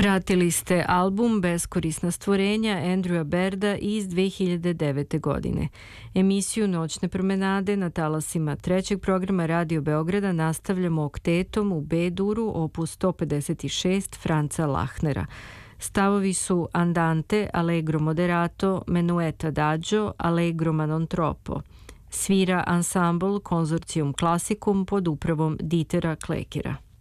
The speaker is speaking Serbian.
Pratili ste album Beskorisna stvorenja Andrewa Bairda iz 2009. godine. Emisiju Noćne promenade na talasima trećeg programa Radio Beograda nastavljamo oktetom u B-duru opus 156 Franca Lahnera. Stavovi su Andante, Allegro moderato, Menuet adagio, Allegro ma non troppo. Svira ansambl Consortium Classicum pod upravom Dietera Klekera.